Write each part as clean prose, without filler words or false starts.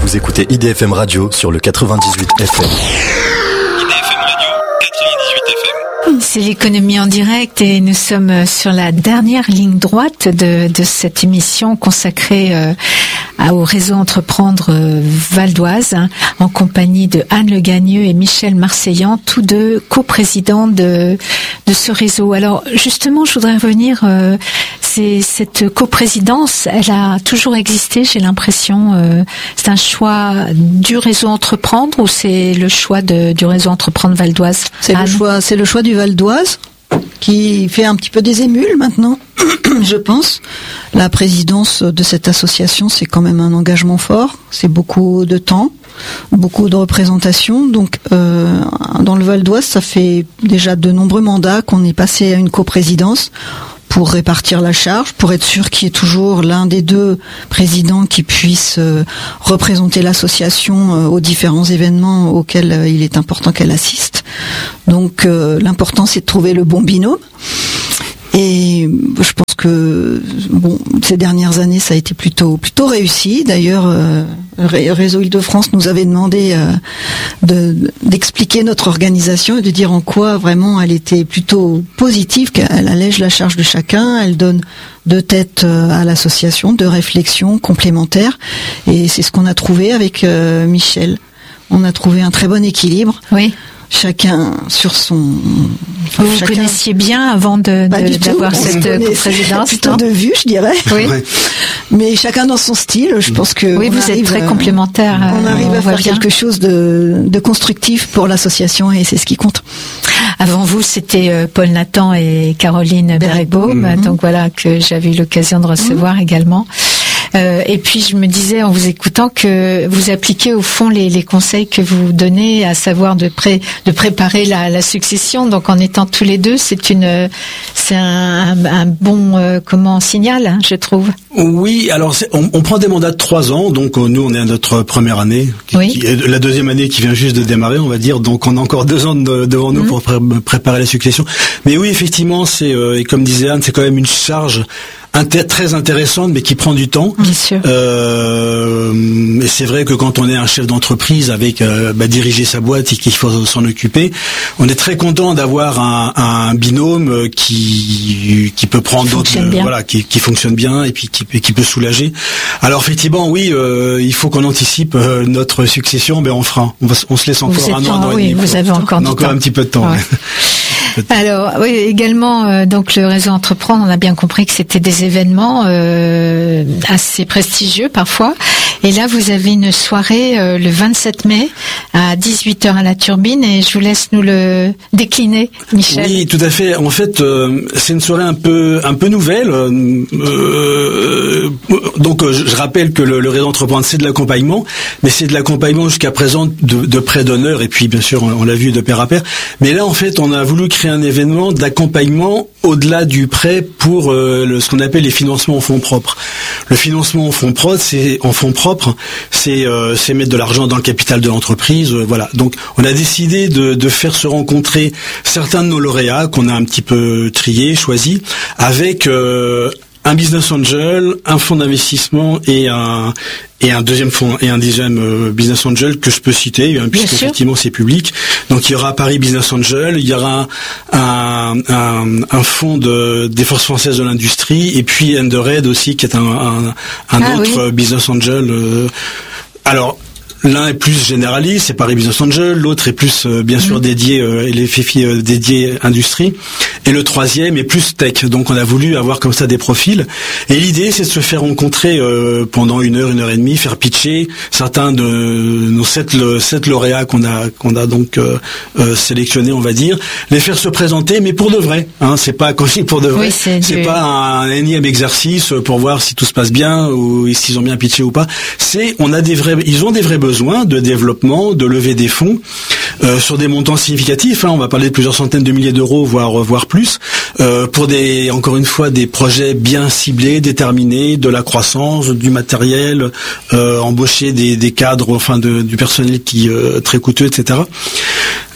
Vous écoutez IDFM Radio sur le 98 FM. IDFM Radio, 98 FM. C'est l'économie en direct et nous sommes sur la dernière ligne droite de cette émission consacrée au réseau Entreprendre Val d'Oise, en compagnie de Anne Le Gagneux et Michel Marseillan, tous deux coprésidents de ce réseau. Alors justement, je voudrais revenir, cette coprésidence, elle a toujours existé, j'ai l'impression. C'est un choix du réseau Entreprendre ou c'est le choix du réseau Entreprendre Val d'Oise? C'est le choix du Val d'Oise qui fait un petit peu des émules maintenant, je pense. La présidence de cette association, c'est quand même un engagement fort, c'est beaucoup de temps, beaucoup de représentation. Donc dans le Val d'Oise, ça fait déjà de nombreux mandats qu'on est passé à une coprésidence pour répartir la charge, pour être sûr qu'il y ait toujours l'un des deux présidents qui puisse représenter l'association aux différents événements auxquels il est important qu'elle assiste. Donc l'important, c'est de trouver le bon binôme. Et je pense que ces dernières années, ça a été plutôt réussi. D'ailleurs, Réseau Île-de-France nous avait demandé d'expliquer notre organisation et de dire en quoi vraiment elle était plutôt positive, qu'elle allège la charge de chacun, elle donne deux têtes à l'association, deux réflexions complémentaires. Et c'est ce qu'on a trouvé avec Michel. On a trouvé un très bon équilibre. Oui. Chacun sur son... Vous connaissiez bien avant d'avoir cette coprésidence, plutôt de vue, je dirais. Oui. Mais chacun dans son style. Je pense que oui, vous êtes très complémentaires. On arrive à faire quelque chose de constructif pour l'association et c'est ce qui compte. Avant vous, c'était Paul Nathan et Caroline Bergbaum, donc voilà, que j'avais eu l'occasion de recevoir également. Et puis je me disais en vous écoutant que vous appliquez au fond les conseils que vous donnez, à savoir de préparer la succession. Donc en étant tous les deux, c'est un bon signal, hein, je trouve. Oui, alors on prend des mandats de 3 ans, donc nous on est à notre première année, la deuxième année qui vient juste de démarrer, on va dire. Donc on a encore 2 ans devant nous pour préparer la succession. Mais oui, effectivement, c'est et comme disait Anne, c'est quand même une charge très intéressante, mais qui prend du temps. Bien sûr. Mais c'est vrai que quand on est un chef d'entreprise avec diriger sa boîte et qu'il faut s'en occuper, on est très content d'avoir un binôme qui peut prendre d'autres, qui fonctionne bien et puis qui peut soulager. Alors effectivement, oui, il faut qu'on anticipe notre succession, mais on se laisse encore un an et demi. Vous avez encore un petit peu de temps. Ouais. Alors oui, également donc le réseau Entreprendre, on a bien compris que c'était des événements assez prestigieux parfois. Et là, vous avez une soirée le 27 mai à 18h à la Turbine et je vous laisse nous le décliner, Michel. Oui, tout à fait. En fait, c'est une soirée un peu nouvelle. Donc, je rappelle que le réseau Entreprendre, c'est de l'accompagnement, mais c'est de l'accompagnement jusqu'à présent de prêt d'honneur et puis bien sûr, on l'a vu de pair à pair. Mais là, en fait, on a voulu créer un événement d'accompagnement au-delà du prêt pour ce qu'on appelle les financements en fonds propres. Le financement en fonds propres, c'est mettre de l'argent dans le capital de l'entreprise, voilà. Donc, on a décidé de faire se rencontrer certains de nos lauréats qu'on a un petit peu triés, choisis, avec un business angel, un fonds d'investissement et un deuxième business angel que je peux citer, puisque effectivement c'est public. Donc il y aura Paris Business Angel, il y aura un fonds des forces françaises de l'industrie et puis Endered aussi qui est un autre business angel. Alors l'un est plus généraliste, c'est Paris Business Angel, l'autre est plus bien sûr dédié les FIFI dédié industrie et le troisième est plus tech. Donc on a voulu avoir comme ça des profils et l'idée c'est de se faire rencontrer pendant 1 heure, 1 heure et demie, faire pitcher certains de nos 7 lauréats qu'on a donc sélectionnés, on va dire, les faire se présenter mais pour de vrai, hein, c'est pas quand je dis pour de vrai, c'est pas un énième exercice pour voir si tout se passe bien ou s'ils ont bien pitché ou pas. Ils ont des vrais besoin de développement, de lever des fonds sur des montants significatifs. On va parler de plusieurs centaines de milliers d'euros, voire plus, pour encore une fois, des projets bien ciblés, déterminés, de la croissance, du matériel, embaucher des cadres, du personnel qui très coûteux, etc.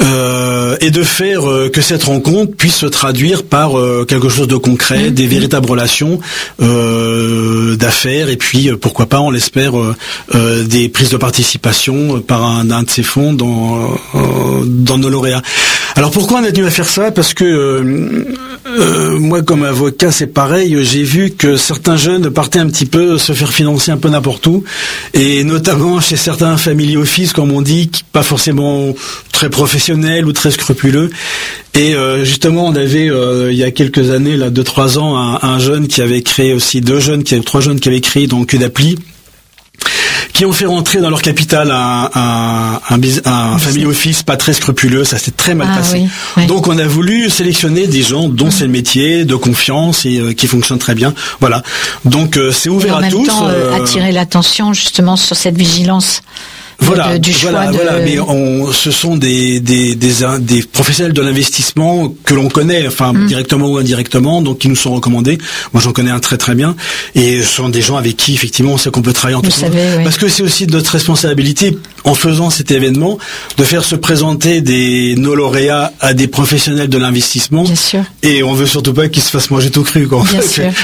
et de faire que cette rencontre puisse se traduire par quelque chose de concret, des véritables relations d'affaires, et puis pourquoi pas, on l'espère, des prises de participation par un de ces fonds dans nos lauréats. Alors pourquoi on a tenu à faire ça? Parce que moi, comme avocat, c'est pareil. J'ai vu que certains jeunes partaient un petit peu se faire financer un peu n'importe où, et notamment chez certains family office, comme on dit, pas forcément très professionnels ou très scrupuleux. Et justement, on avait il y a quelques années, là, 2-3 ans, un jeune qui avait créé aussi, 3 jeunes qui avaient créé donc une appli, qui ont fait rentrer dans leur capital un family office pas très scrupuleux. Ça s'est très mal passé. Oui. Donc on a voulu sélectionner des gens dont c'est le métier, de confiance, et qui fonctionnent très bien. Voilà. Donc c'est ouvert à tous. En même temps, attirer l'attention justement sur cette vigilance. Du choix mais ce sont des professionnels de l'investissement que l'on connaît, directement ou indirectement, donc qui nous sont recommandés. Moi, j'en connais un très très bien, et ce sont des gens avec qui effectivement on sait qu'on peut travailler en tout cas. Parce que c'est aussi de notre responsabilité, en faisant cet événement, de faire se présenter nos lauréats à des professionnels de l'investissement. Bien sûr. Et on veut surtout pas qu'ils se fassent manger tout cru, quoi. Bien sûr.